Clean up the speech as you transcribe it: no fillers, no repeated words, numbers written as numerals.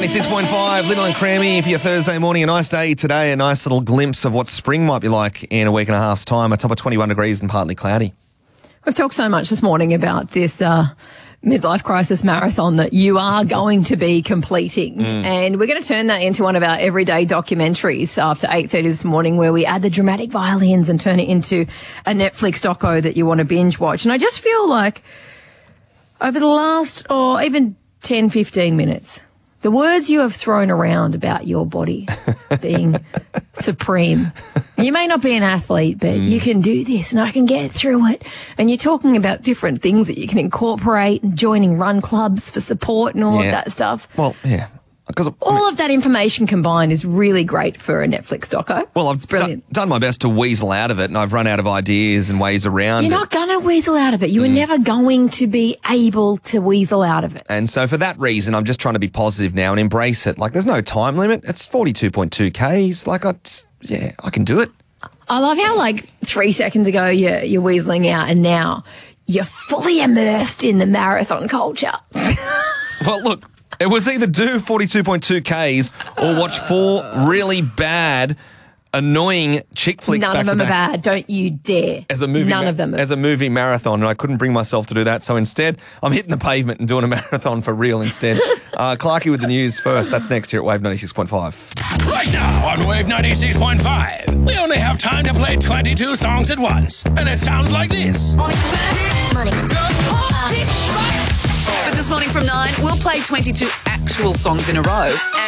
96.5, Little and Crammy for your Thursday morning. A nice day today, a nice little glimpse of what spring might be like in a week and a half's time. A top of 21 degrees and partly cloudy. We've talked so much this morning about this midlife crisis marathon that you are going to be completing. And we're going to turn that into one of our everyday documentaries after 8:30 this morning, where we add the dramatic violins and turn it into a Netflix doco that you want to binge watch. And I just feel like over the last, or even 10, 15 minutes, the words you have thrown around about your body being supreme. You may not be an athlete, but you can do this and I can get through it. And you're talking about different things that you can incorporate and joining run clubs for support and all of that stuff. Well, yeah. All of that information combined is really great for a Netflix doco. Well, I've done my best to weasel out of it, and I've run out of ideas and ways around it. You're not going to weasel out of it. You were never going to be able to weasel out of it. And so for that reason, I'm just trying to be positive now and embrace it. Like, there's no time limit. It's 42.2 Ks. Like, I can do it. I love how, like, 3 seconds ago you're weaseling out, and now you're fully immersed in the marathon culture. Well, look, it was either do 42.2 Ks or watch 4 really bad, annoying chick flicks back to back. None of them are bad. Don't you dare. As a movie None of them are. As a movie marathon, and I couldn't bring myself to do that. So instead, I'm hitting the pavement and doing a marathon for real instead. Clarky with the news first. That's next here at Wave 96.5. Right now on Wave 96.5, we only have time to play 22 songs at once. And it sounds like this. But this morning from 9, we'll play 22 actual songs in a row.